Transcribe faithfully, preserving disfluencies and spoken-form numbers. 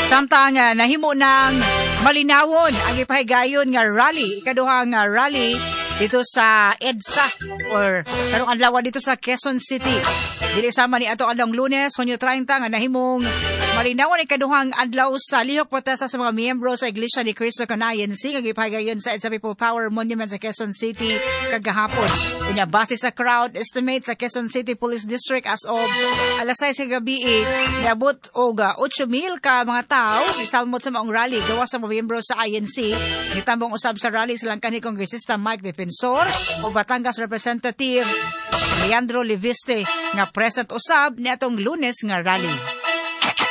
Samtang uh, nahimo ng malinawon ang ipahigayon nga rally, ikaduhang uh, rally dito sa EDSA or karong adlaw dito sa Quezon City. Dili sama ni ato adlong Lunes, Hunyo thirty nga nahimong malinawan ikaduhang adlaw sa lihok protesta sa mga miyembro sa Iglesia ni Cristo Kanayan C nga gipahigayon sa EDSA People Power Monument sa Quezon City kagahapon. Unya base sa crowd estimate sa Quezon City Police District as of alas sais sa gabi niabot og eight mil ka mga tao isalmot sa maong rally gawas sa mga miyembro sa I N C. Nitambong usab sa rally silang kanhi Kongresista Mike Defensor o Batangas Representative Leandro Leviste nga present usab ni atong Lunes nga rally.